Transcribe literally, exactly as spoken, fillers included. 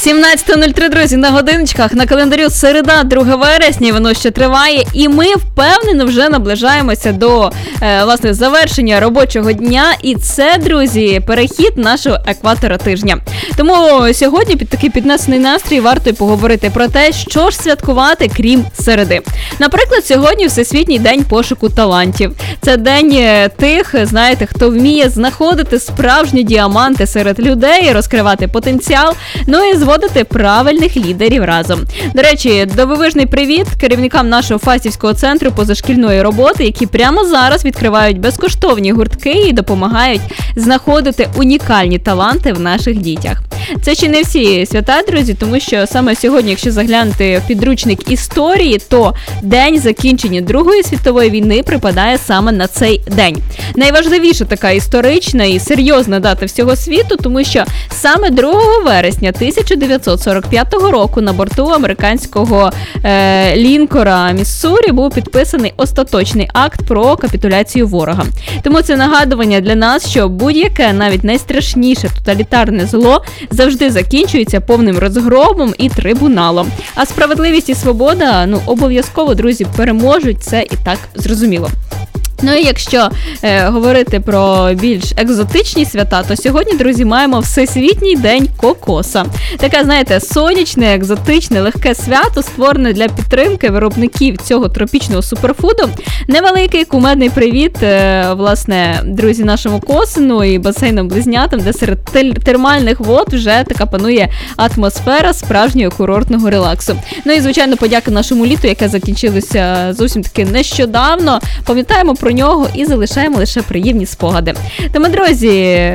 сімнадцята нуль три, друзі, на годиночках, на календарю середа, друге вересня, воно ще триває, і ми впевнено вже наближаємося до, е, власне, завершення робочого дня, і це, друзі, перехід нашого екватора тижня. Тому сьогодні під такий піднесений настрій варто й поговорити про те, що ж святкувати, крім середи. Наприклад, сьогодні Всесвітній день пошуку талантів. Це день тих, знаєте, хто вміє знаходити справжні діаманти серед людей, розкривати потенціал, ну і зводити правильних лідерів разом. До речі, дивовижний привіт керівникам нашого Фастівського центру позашкільної роботи, які прямо зараз відкривають безкоштовні гуртки і допомагають знаходити унікальні таланти в наших дітях. Це ще не всі свята, друзі, тому що саме сьогодні, якщо заглянути в підручник історії, то день закінчення Другої світової війни припадає саме на цей день. Найважливіша така історична і серйозна дата всього світу, тому що саме другого вересня тисяча дев'ятсот сорок п'ятого року на борту американського е, лінкора Міссурі був підписаний остаточний акт про капітуляцію ворога. Тому це нагадування для нас, що будь-яке, навіть найстрашніше тоталітарне зло завжди закінчується повним розгромом і трибуналом. А справедливість і свобода, ну, обов'язково, друзі, переможуть, це і так зрозуміло. Ну і якщо е, говорити про більш екзотичні свята, то сьогодні, друзі, маємо Всесвітній день кокоса. Таке, знаєте, сонячне, екзотичне, легке свято, створене для підтримки виробників цього тропічного суперфуду. Невеликий кумедний привіт, е, власне, друзі, нашому Косину і басейнам-близнятам, де серед термальних вод вже така панує атмосфера справжнього курортного релаксу. Ну і, звичайно, подяка нашому літу, яке закінчилося зовсім таки нещодавно. Пам'ятаємо про нього і залишаємо лише приємні спогади. Тому, друзі,